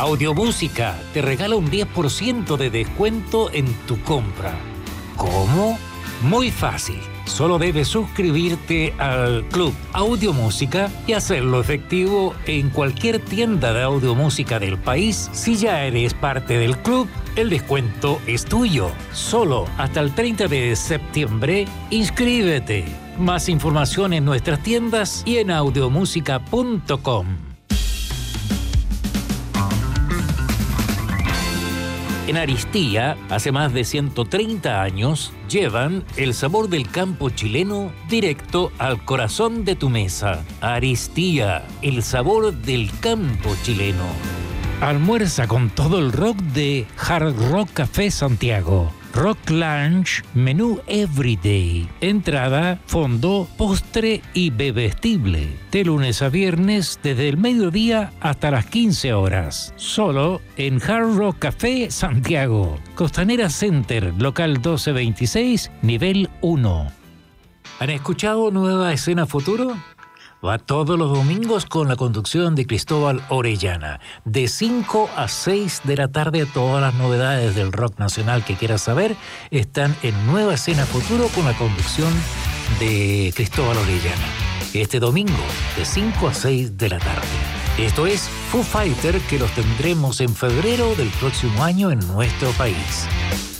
Audiomúsica te regala un 10% de descuento en tu compra. ¿Cómo? Muy fácil. Solo debes suscribirte al Club Audiomúsica y hacerlo efectivo en cualquier tienda de audiomúsica del país. Si ya eres parte del club, el descuento es tuyo. Solo hasta el 30 de septiembre, inscríbete. Más información en nuestras tiendas y en audiomusica.com. En Aristía, hace más de 130 años, llevan el sabor del campo chileno directo al corazón de tu mesa. Aristía, el sabor del campo chileno. Almuerza con todo el rock de Hard Rock Café Santiago. Rock Lunch, menú Everyday. Entrada, fondo, postre y bebestible. De lunes a viernes, desde el mediodía hasta las 15 horas. Solo en Hard Rock Café Santiago. Costanera Center, local 1226, nivel 1. ¿Han escuchado Nueva Escena Futuro? Va todos los domingos con la conducción de Cristóbal Orellana. De 5 a 6 de la tarde, todas las novedades del rock nacional que quieras saber están en Nueva Escena Futuro con la conducción de Cristóbal Orellana. Este domingo, de 5 a 6 de la tarde. Esto es Foo Fighter, que los tendremos en febrero del próximo año en nuestro país.